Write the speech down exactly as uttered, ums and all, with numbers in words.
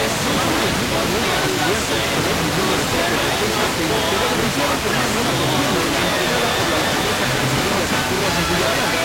Marvel es muy famosa por crear personajes muy marcados de fecha, pero se beneficiaron por una nueva costumbre, inspirada por la famosa canción de las tortugas en Culiacán.